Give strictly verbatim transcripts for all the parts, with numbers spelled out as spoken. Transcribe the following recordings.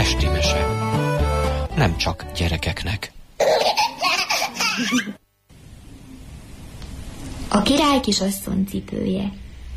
Pesti mese. Nem csak gyerekeknek. A király kisasszony cipője.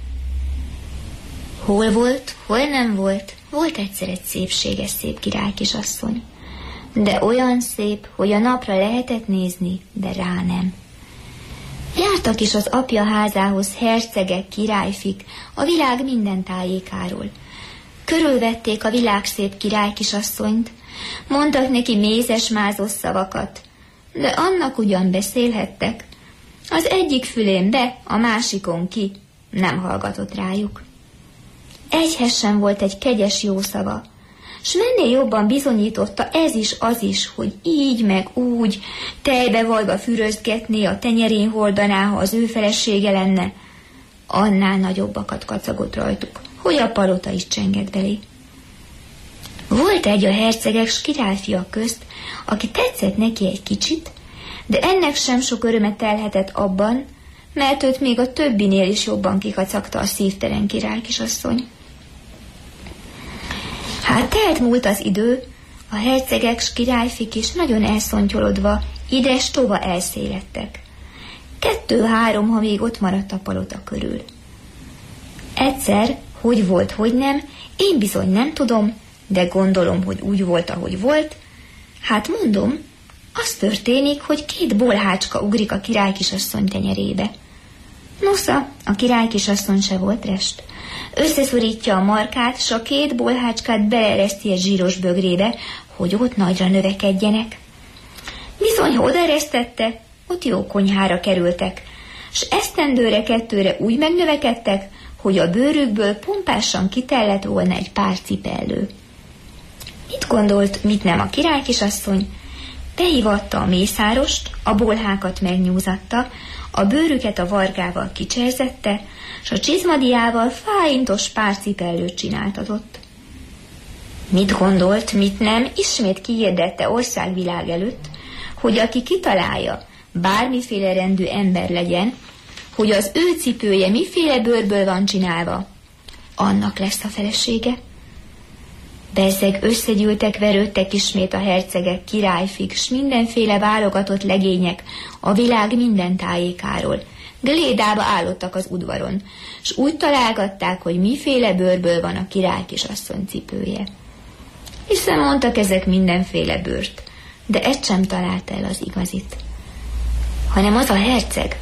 Hol volt, hol nem volt, volt egyszer egy szépséges szép király kisasszony. De olyan szép, hogy a napra lehetett nézni, de rá nem. Jártak is az apja házához hercegek, királyfik, a világ minden tájékáról. Körülvették a világszép király kisasszonyt, mondtak neki mézes-mázos szavakat, de annak ugyan beszélhettek. Az egyik fülén be, a másikon ki, nem hallgatott rájuk. Egyhez sem volt egy kegyes jó szava, s mennél jobban bizonyította ez is, az is, hogy így meg úgy, tejbe vajba fürözgetné, a tenyerén hordaná, ha az ő felesége lenne. Annál nagyobbakat kacagott rajtuk, hogy a palota is csengett belé. Volt egy a hercegek s királyfiak közt, aki tetszett neki egy kicsit, de ennek sem sok örömet telhetett abban, mert őt még a többinél is jobban kikacagta a szívtelen király kisasszony. Hát telt múlt az idő, a hercegek s királyfik is nagyon elszontyolodva, ides tova elszélettek. Kettő-három, ha még ott maradt a palota körül. Egyszer, hogy volt, hogy nem, én bizony nem tudom, de gondolom, hogy úgy volt, ahogy volt. Hát mondom, az történik, hogy két bolhácska ugrik a király kisasszony tenyerébe. Nosza, a király kisasszony se volt rest. Összeszorítja a markát, s a két bolhácskát beleereszti egy zsíros bögrébe, hogy ott nagyra növekedjenek. Bizony, ha odaeresztette, ott jó konyhára kerültek, s esztendőre kettőre úgy megnövekedtek, hogy a bőrükből pompásan kitellett volna egy pár cipellő. Mit gondolt, mit nem a király kisasszony? Behívatta a mészárost, a bolhákat megnyúzatta, a bőrüket a vargával kicserzette, s a csizmadiával fáintos pár cipellőt csináltatott. Mit gondolt, mit nem, ismét kihirdette országvilág előtt, hogy aki kitalálja, bármiféle rendű ember legyen, hogy az ő cipője miféle bőrből van csinálva, annak lesz a felesége. Bezzeg összegyűltek, verődtek ismét a hercegek, királyfik, s mindenféle válogatott legények a világ minden tájékáról. Glédába állottak az udvaron, s úgy találgatták, hogy miféle bőrből van a király kisasszony cipője. Hiszen mondtak ezek mindenféle bőrt, de egy sem találta el az igazit, hanem az a herceg,